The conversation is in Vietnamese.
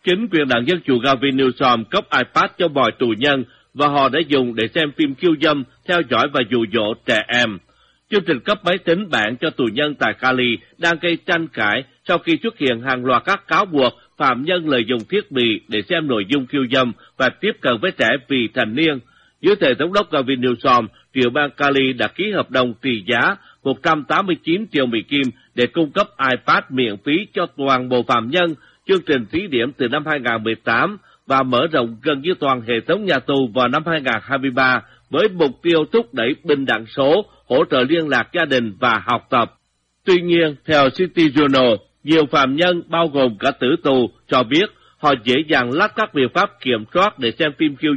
Chính quyền đảng Dân Chủ Gavin Newsom cấp iPad cho mọi tù nhân và họ đã dùng để xem phim khiêu dâm, theo dõi và dụ dỗ trẻ em. Chương trình cấp máy tính bảng cho tù nhân tại Cali đang gây tranh cãi sau khi xuất hiện hàng loạt các cáo buộc phạm nhân lợi dụng thiết bị để xem nội dung khiêu dâm và tiếp cận với trẻ vị thành niên. Dưới thời thống đốc Gavin Newsom, tiểu bang Cali đã ký hợp đồng trị giá 189 triệu Mỹ Kim để cung cấp iPad miễn phí cho toàn bộ phạm nhân. Chương trình thí điểm từ năm 2018 và mở rộng gần như toàn hệ thống nhà tù vào năm 2023 với mục tiêu thúc đẩy bình đẳng số, hỗ trợ liên lạc gia đình và học tập. Tuy nhiên, theo City Journal, nhiều phạm nhân bao gồm cả tử tù cho biết họ dễ dàng lách các biện pháp kiểm soát để xem phim khiêu